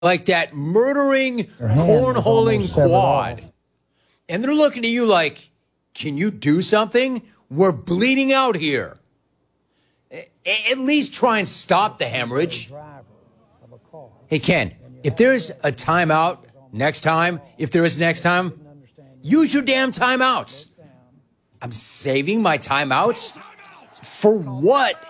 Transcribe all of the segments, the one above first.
like that murdering, cornholing quad. And they're looking at you like, can you do something? We're bleeding out here. At least try and stop the hemorrhage. Hey, Ken, if there's a timeout next time, use your damn timeouts. I'm saving my timeouts? For what?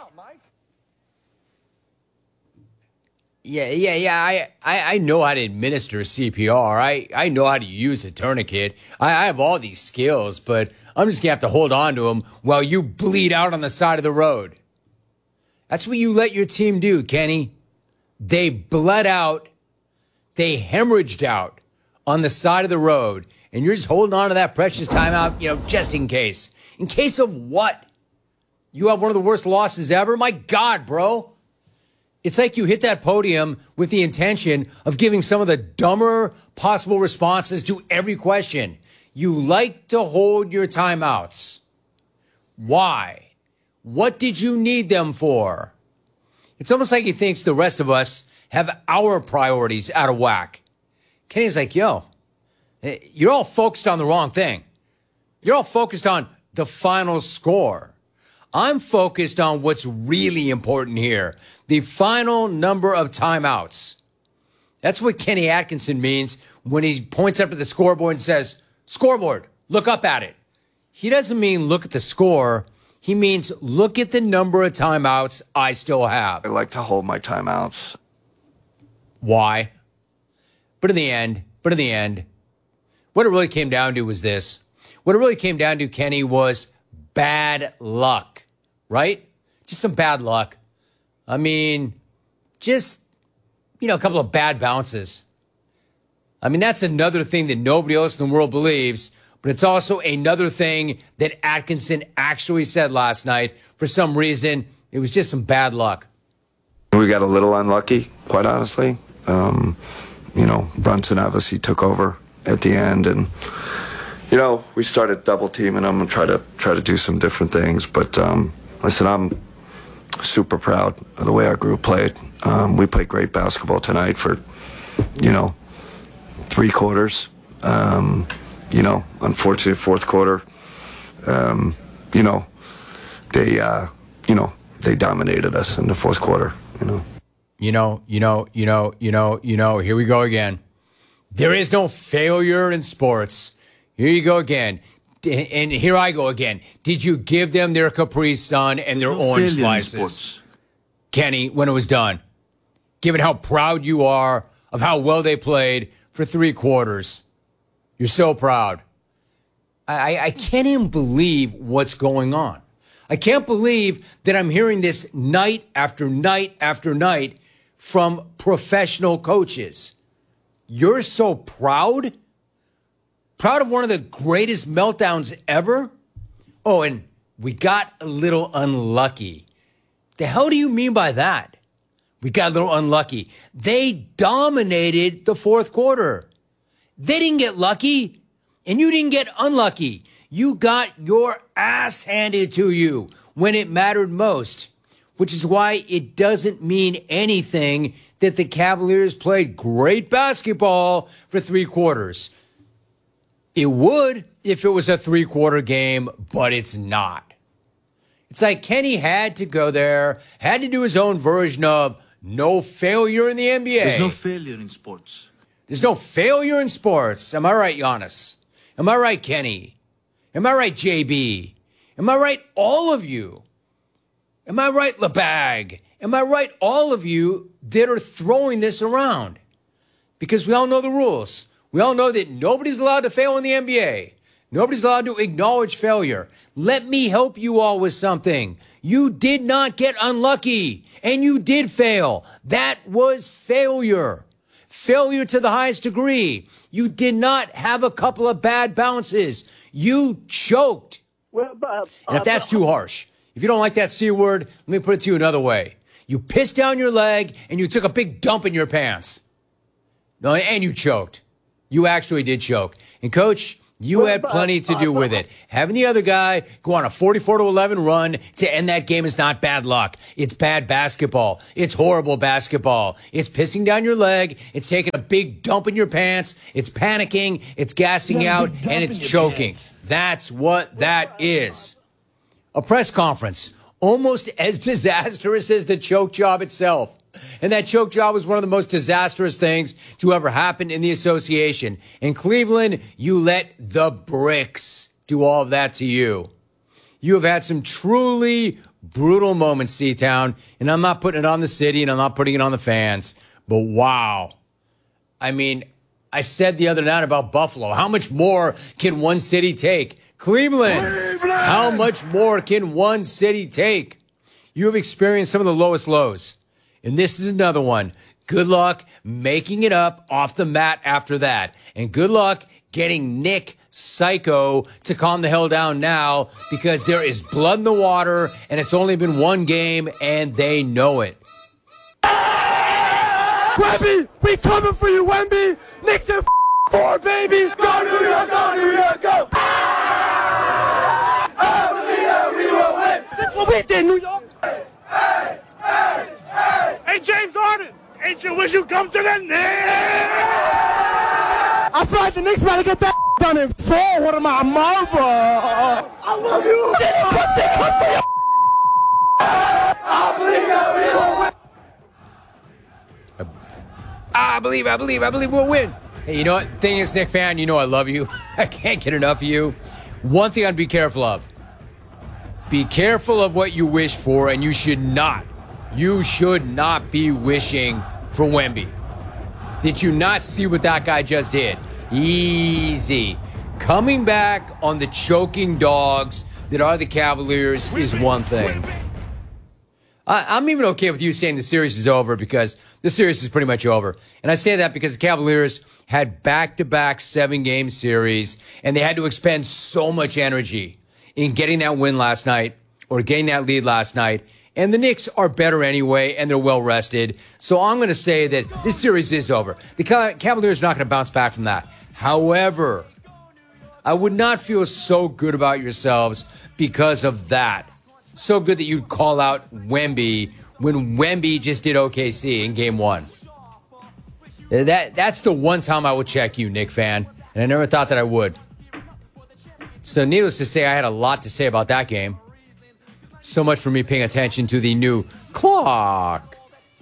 Yeah. I know how to administer CPR. I know how to use a tourniquet. I have all these skills, but I'm just going to have to hold on to them while you bleed out on the side of the road. That's what you let your team do, Kenny. They bled out. They hemorrhaged out on the side of the road. And you're just holding on to that precious timeout, just in case. In case of what? You have one of the worst losses ever? My God, bro. It's like you hit that podium with the intention of giving some of the dumber possible responses to every question. You like to hold your timeouts. Why? What did you need them for? It's almost like he thinks the rest of us have our priorities out of whack. Kenny's like, yo, you're all focused on the wrong thing. You're all focused on the final score. I'm focused on what's really important here. The final number of timeouts. That's what Kenny Atkinson means when he points up to the scoreboard and says, scoreboard, look up at it. He doesn't mean look at the score. He means look at the number of timeouts I still have. I like to hold my timeouts. Why? But in the end, what it really came down to was this. What it really came down to, Kenny, was bad luck, right? Just some bad luck. I mean, just, a couple of bad bounces. I mean, that's another thing that nobody else in the world believes, but it's also another thing that Atkinson actually said last night. For some reason, it was just some bad luck. We got a little unlucky, quite honestly. Brunson obviously took over at the end, and we started double teaming them and try to do some different things. But listen, I'm super proud of the way our group played. We played great basketball tonight for 3 quarters. Unfortunately, fourth quarter, they dominated us in the fourth quarter. Here we go again. There is no failure in sports. Here you go again. And here I go again. Did you give them their Capri Sun and their orange slices? Kenny, when it was done, given how proud you are of how well they played for 3 quarters. You're so proud. I can't even believe what's going on. I can't believe that I'm hearing this night after night after night from professional coaches. You're so proud? Proud of one of the greatest meltdowns ever? Oh, and we got a little unlucky. The hell do you mean by that? We got a little unlucky. They dominated the fourth quarter. They didn't get lucky, and you didn't get unlucky. You got your ass handed to you when it mattered most, which is why it doesn't mean anything that the Cavaliers played great basketball for 3 quarters. It would if it was a 3-quarter game, but it's not. It's like Kenny had to go there, had to do his own version of no failure in the NBA. There's no failure in sports. There's no failure in sports. Am I right, Giannis? Am I right, Kenny? Am I right, JB? Am I right, all of you? Am I right, LeBag? Am I right, all of you that are throwing this around? Because we all know the rules. We all know that nobody's allowed to fail in the NBA. Nobody's allowed to acknowledge failure. Let me help you all with something. You did not get unlucky, and you did fail. That was failure. Failure to the highest degree. You did not have a couple of bad bounces. You choked. Well, and if that's too harsh, if you don't like that C word, let me put it to you another way. You pissed down your leg, and you took a big dump in your pants. No, and you choked. You actually did choke. And, Coach, You had plenty to do with it. Having the other guy go on a 44-11 run to end that game is not bad luck. It's bad basketball. It's horrible basketball. It's pissing down your leg. It's taking a big dump in your pants. It's panicking. It's gassing out, and it's choking. That's what that is. A press conference, almost as disastrous as the choke job itself. And that choke job was one of the most disastrous things to ever happen in the association. In Cleveland, you let the bricks do all of that to you. You have had some truly brutal moments, C-Town, and I'm not putting it on the city and I'm not putting it on the fans. But wow. I mean, I said the other night about Buffalo. How much more can one city take? Cleveland! How much more can one city take? You have experienced some of the lowest lows. And this is another one. Good luck making it up off the mat after that. And good luck getting Nick Psycho to calm the hell down now, because there is blood in the water and it's only been one game and they know it. Wemby, we coming for you, Wemby. Knicks in 4, baby. Go New York, go New York, go. I believe we will win. That's what we did, New York. Hey, James Harden, ain't you wish you come to the Knicks? I feel like the Knicks better get that done in 4. What am I, mother? I love you. I believe that we will win. I believe we'll win. Hey, you know what? Thing is, Nick fan, you know I love you. I can't get enough of you. One thing I'd be careful of. Be careful of what you wish for, and you should not be wishing for Wemby. Did you not see what that guy just did? Easy. Coming back on the choking dogs that are the Cavaliers is one thing. I'm even okay with you saying the series is over, because the series is pretty much over. And I say that because the Cavaliers had back-to-back 7-game series, and they had to expend so much energy in getting that win last night, or getting that lead last night. And the Knicks are better anyway, and they're well-rested. So I'm going to say that this series is over. The Cavaliers are not going to bounce back from that. However, I would not feel so good about yourselves because of that. So good that you'd call out Wemby when Wemby just did OKC in Game 1. That's the one time I would check you, Knick fan. And I never thought that I would. So needless to say, I had a lot to say about that game. So much for me paying attention to the new clock.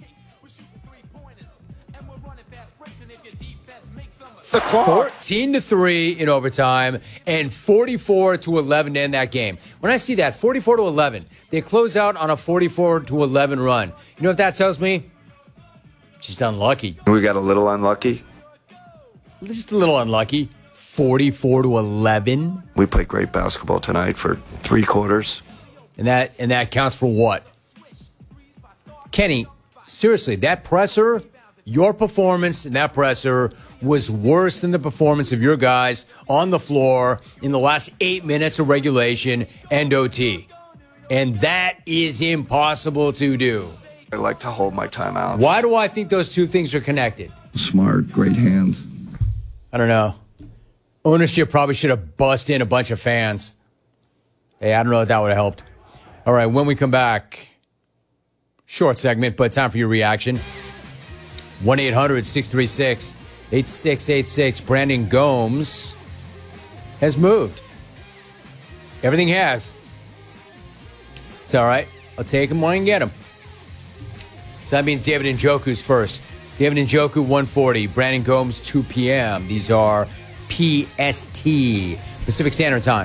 The clock. 14-3 in overtime and 44-11 to end that game. When I see that, 44-11, they close out on a 44-11 run. You know what that tells me? Just unlucky. We got a little unlucky. Just a little unlucky. 44-11. We played great basketball tonight for 3 quarters. And that counts for what? Kenny, seriously, that presser, your performance in that presser was worse than the performance of your guys on the floor in the last 8 minutes of regulation and OT. And that is impossible to do. I like to hold my timeouts. Why do I think those two things are connected? Smart, great hands. I don't know. Ownership probably should have bussed in a bunch of fans. Hey, I don't know if that would have helped. All right, when we come back, short segment, but time for your reaction. 1-800-636-8686. Brandon Gomes has moved. Everything has. It's all right. I'll take him when I can get him. So that means David Njoku's first. David Njoku, 1:40. Brandon Gomes, 2 p.m. These are PST, Pacific Standard Time.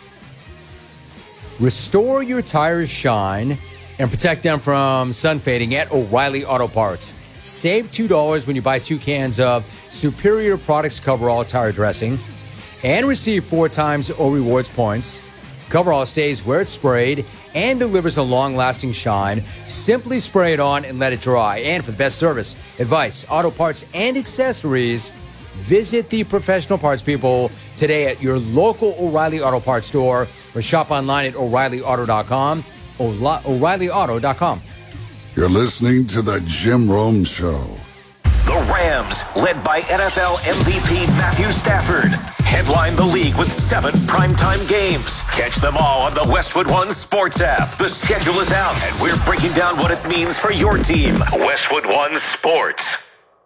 Restore your tires' shine and protect them from sun fading at O'Reilly Auto Parts. Save $2 when you buy 2 cans of Superior Products Coverall tire dressing and receive 4 times O Rewards points. Coverall stays where it's sprayed and delivers a long-lasting shine. Simply spray it on and let it dry. And for the best service, advice, auto parts, and accessories, visit the professional parts people today at your local O'Reilly Auto Parts store or shop online at O'ReillyAuto.com. O'ReillyAuto.com. You're listening to The Jim Rome Show. The Rams, led by NFL MVP Matthew Stafford, headline the league with 7 primetime games. Catch them all on the Westwood One Sports app. The schedule is out, and we're breaking down what it means for your team. Westwood One Sports.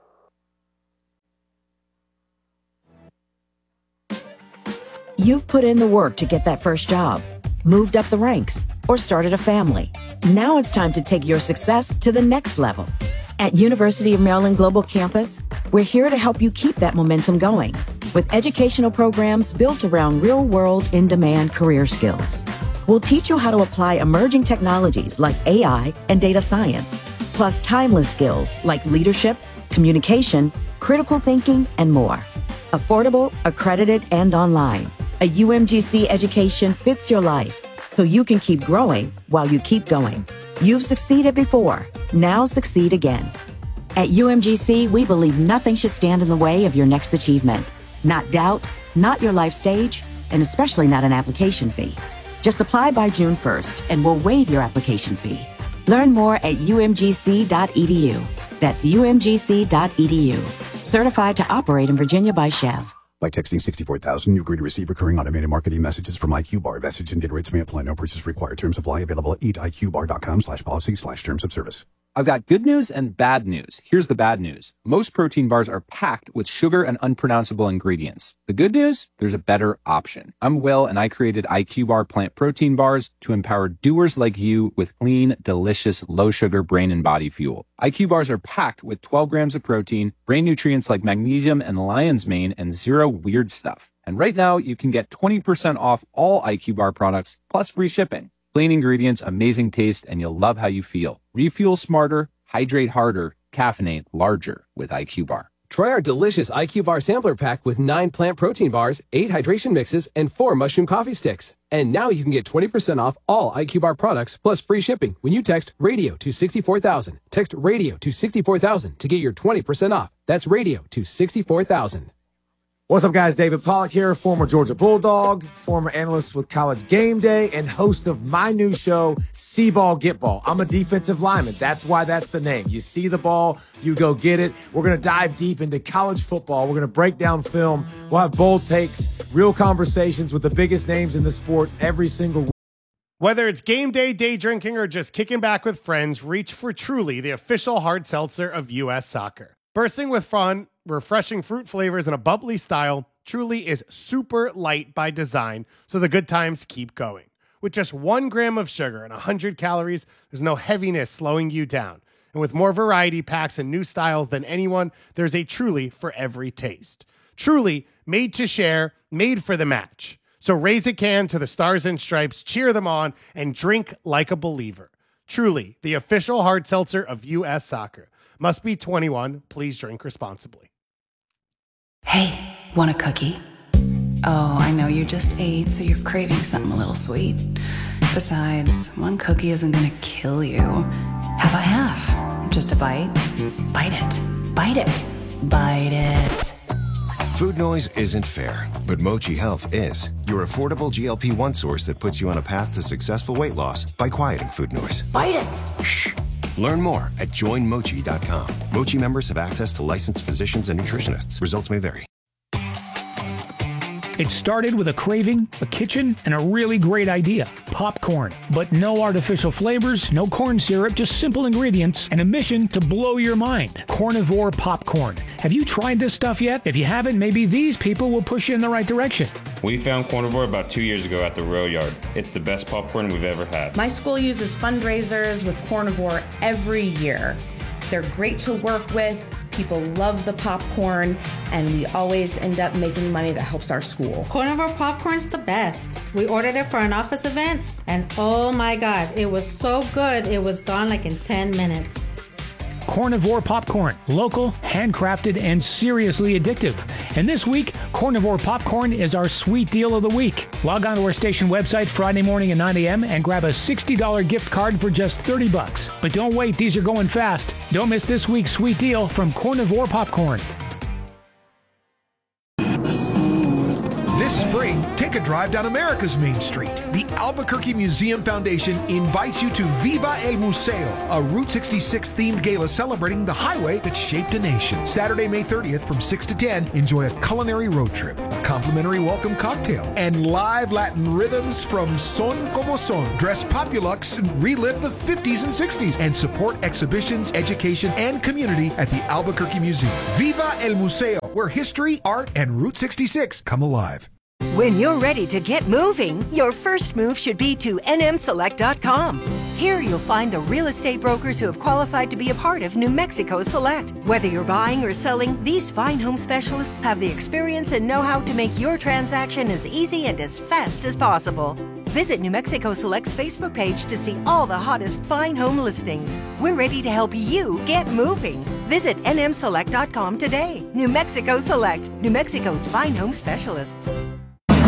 You've put in the work to get that first job, moved up the ranks, or started a family. Now it's time to take your success to the next level. At University of Maryland Global Campus, we're here to help you keep that momentum going with educational programs built around real-world, in-demand career skills. We'll teach you how to apply emerging technologies like AI and data science, plus timeless skills like leadership, communication, critical thinking, and more. Affordable, accredited, and online. A UMGC education fits your life, so you can keep growing while you keep going. You've succeeded before. Now succeed again. At UMGC, we believe nothing should stand in the way of your next achievement. Not doubt, not your life stage, and especially not an application fee. Just apply by June 1st, and we'll waive your application fee. Learn more at umgc.edu. That's umgc.edu. Certified to operate in Virginia by Chev. By texting 64,000, you agree to receive recurring automated marketing messages from IQ Bar. Message and data rates may apply. No purchase required. Terms apply. Available at eatiqbar.com/policy/terms of service. I've got good news and bad news. Here's the bad news. Most protein bars are packed with sugar and unpronounceable ingredients. The good news? There's a better option. I'm Will, and I created IQ Bar plant protein bars to empower doers like you with clean, delicious, low-sugar brain and body fuel. IQ bars are packed with 12 grams of protein, brain nutrients like magnesium and lion's mane, and 0 weird stuff. And right now, you can get 20% off all IQ Bar products, plus free shipping. Clean ingredients, amazing taste, and you'll love how you feel. Refuel smarter, hydrate harder, caffeinate larger with IQ Bar. Try our delicious IQ Bar sampler pack with 9 plant protein bars, 8 hydration mixes, and 4 mushroom coffee sticks. And now you can get 20% off all IQ Bar products plus free shipping when you text RADIO to 64,000. Text RADIO to 64,000 to get your 20% off. That's RADIO to 64,000. What's up, guys? David Pollack here, former Georgia Bulldog, former analyst with College Game Day, and host of my new show, See Ball, Get Ball. I'm a defensive lineman. That's why that's the name. You see the ball, you go get it. We're going to dive deep into college football. We're going to break down film. We'll have bold takes, real conversations with the biggest names in the sport every single week. Whether it's game day, day drinking, or just kicking back with friends, reach for Truly, the official hard seltzer of U.S. Soccer. Bursting with fun, refreshing fruit flavors, and a bubbly style, Truly is super light by design, so the good times keep going. With just 1 gram of sugar and 100 calories, there's no heaviness slowing you down. And with more variety packs and new styles than anyone, there's a Truly for every taste. Truly, made to share, made for the match. So raise a can to the Stars and Stripes, cheer them on, and drink like a believer. Truly, the official hard seltzer of U.S. Soccer. Must be 21. Please drink responsibly. Hey, want a cookie? Oh, I know you just ate, so you're craving something a little sweet. Besides, 1 cookie isn't gonna kill you. How about half? Just a bite? Bite it. Bite it. Bite it. Food noise isn't fair, but Mochi Health is. Your affordable GLP-1 source that puts you on a path to successful weight loss by quieting food noise. Bite it. Shh. Learn more at joinmochi.com. Mochi members have access to licensed physicians and nutritionists. Results may vary. It started with a craving, a kitchen, and a really great idea. Popcorn. But no artificial flavors, no corn syrup, just simple ingredients, and a mission to blow your mind. Cornivore popcorn. Have you tried this stuff yet? If you haven't, maybe these people will push you in the right direction. We found Cornivore about 2 years ago at the Rail Yard. It's the best popcorn we've ever had. My school uses fundraisers with Cornivore every year. They're great to work with. People love the popcorn, and we always end up making money that helps our school. Cornivore popcorn's the best. We ordered it for an office event, and oh my God, it was so good, it was gone like in 10 minutes. Cornivore popcorn. Local, handcrafted, and seriously addictive. And this week, Cornivore popcorn is our sweet deal of the week. Log on to our station website Friday morning at 9 a.m. and grab a $60 gift card for just $30. But don't wait, these are going fast. Don't miss this week's sweet deal from Cornivore popcorn. This spring, take a drive down America's Main Street. The Albuquerque Museum Foundation invites you to Viva el Museo, a Route 66 themed gala celebrating the highway that shaped a nation. Saturday, May 30th from 6 to 10, enjoy a culinary road trip, a complimentary welcome cocktail, and live Latin rhythms from Son Como Son. Dress Populux and relive the 50s and 60s and support exhibitions, education, and community at the Albuquerque Museum. Viva el Museo, where history, art, and Route 66 come alive. When you're ready to get moving, your first move should be to nmselect.com. Here you'll find the real estate brokers who have qualified to be a part of New Mexico Select. Whether you're buying or selling, these fine home specialists have the experience and know-how to make your transaction as easy and as fast as possible. Visit New Mexico Select's Facebook page to see all the hottest fine home listings. We're ready to help you get moving. Visit nmselect.com today. New Mexico Select, New Mexico's fine home specialists.